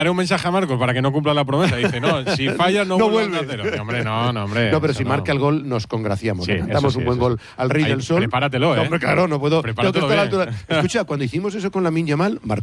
Haré un mensaje a Marcos para que no cumpla la promesa. Dice, no, si fallas no vuelve a cero. Hombre, no, hombre. No, pero si marca el gol nos congraciamos. Sí, Damos un buen gol al Rey del Sol. Prepáratelo, No, hombre, claro, no puedo. Tengo que estar a la altura. Prepáratelo bien. Escucha, cuando hicimos eso con Lamine Yamal,